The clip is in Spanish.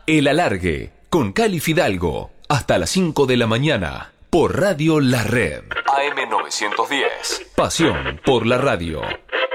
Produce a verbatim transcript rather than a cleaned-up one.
El Alargue, con Cali Fidalgo, hasta las cinco de la mañana, por Radio La Red. A M novecientos diez. Pasión por la radio.